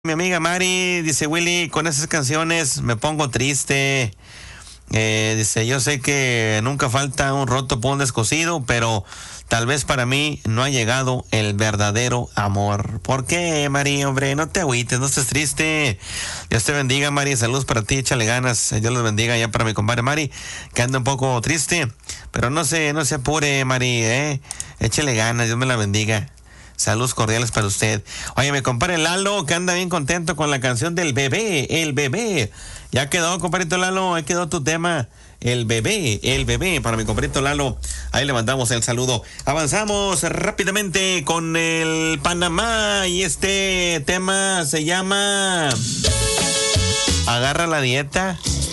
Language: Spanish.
Mi amiga Mari dice: Willy, con esas canciones me pongo triste. Dice: yo sé que nunca falta un roto por un descosido, pero tal vez para mí no ha llegado el verdadero amor. ¿Por qué, Mari? Hombre, no te agüites, no estés triste. Dios te bendiga, Mari. Saludos para ti, échale ganas. Dios los bendiga ya para mi compadre Mari, que anda un poco triste. Pero no se apure, Mari, échale ganas, Dios me la bendiga. Saludos cordiales para usted. Oye, me compadre Lalo, que anda bien contento con la canción del bebé, el bebé. Ya quedó, compadrito Lalo, ahí quedó tu tema. El bebé, para mi compadrito Lalo. Ahí le mandamos el saludo. Avanzamos rápidamente con el Panamá y este tema se llama Agarra la dieta.